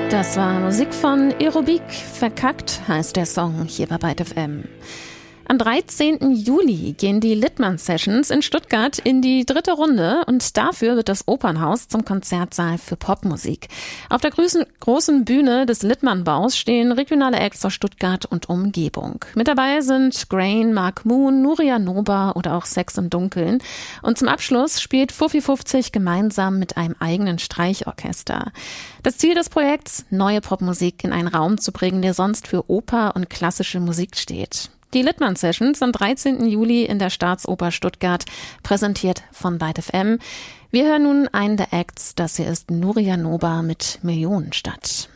Das war Musik von Aerobik. Verkackt heißt der Song hier bei Byte FM. Am 13. Juli gehen die Littmann Sessions in Stuttgart in die 3. Runde und dafür wird das Opernhaus zum Konzertsaal für Popmusik. Auf der großen Bühne des Littmann-Baus stehen regionale Acts aus Stuttgart und Umgebung. Mit dabei sind Grain, Mark Moon, Nuria Noba oder auch Sex im Dunkeln. Und zum Abschluss spielt Fuffi 50 gemeinsam mit einem eigenen Streichorchester. Das Ziel des Projekts, neue Popmusik in einen Raum zu bringen, der sonst für Oper und klassische Musik steht. Die Littmann Sessions am 13. Juli in der Staatsoper Stuttgart, präsentiert von Byte FM. Wir hören nun einen der Acts, das hier ist Nuria Noba mit Millionenstadt.